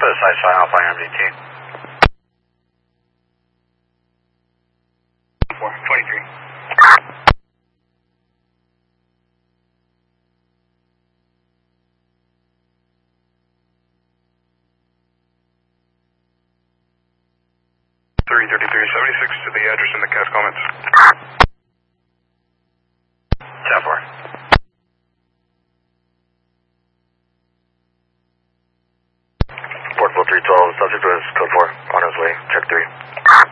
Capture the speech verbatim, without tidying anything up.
put a side sign off by M D T. four twenty-three. three thirty-three seventy-six to the address in the cast comments. ten four. Port three twelve, subject was code four, on his way, check three.